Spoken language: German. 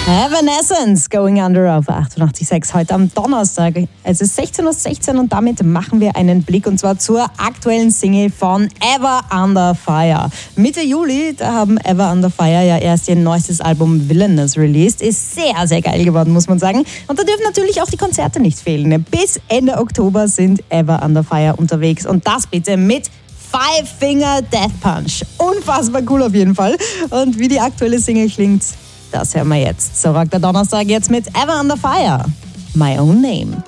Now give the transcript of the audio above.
Evanescence, Going Under auf 88.6 heute am Donnerstag. Es ist 16:16 Uhr und damit machen wir einen Blick und zwar zur aktuellen Single von Ever Under Fire. Mitte Juli, da haben Ever Under Fire ja erst ihr neuestes Album Villainous released. Ist sehr, sehr geil geworden, muss man sagen. Und da dürfen natürlich auch die Konzerte nicht fehlen. Bis Ende Oktober sind Ever Under Fire unterwegs und das bitte mit Five Finger Death Punch. Unfassbar cool auf jeden Fall. Und wie die aktuelle Single klingt, das hören wir jetzt. So rockt der Donnerstag jetzt mit Ever Under Fire. My Own Name.